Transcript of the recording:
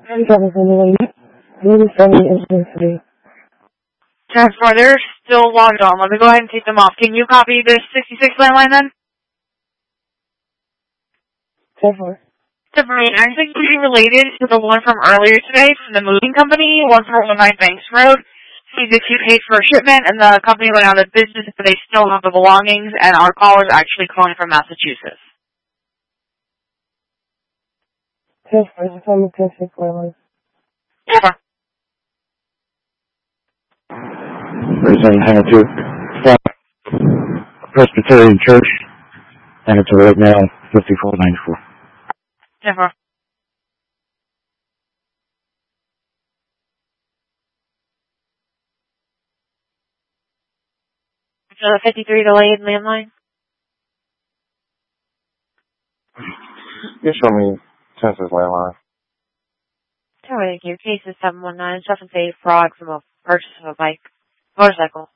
10-4, they're still logged on. Let me go ahead and take them off. Can you copy the 66 landline then? 10-4. 10-4, I think it would be related to the one from earlier today from the moving company, 1419 Banks Road. See that you paid for a shipment and the company went out of business, but they still have the belongings, and our caller is actually calling from Massachusetts. 10-4, just on the 10-6 landline. 10-4. Representing Hangar 2, Presbyterian Church, Hangar 2 right now, 5494. 10-4. So the 53 delayed landline? You show me 10-6 landline. Thank you. Case is 719, 7-8 fraud from a purchase of a motorcycle.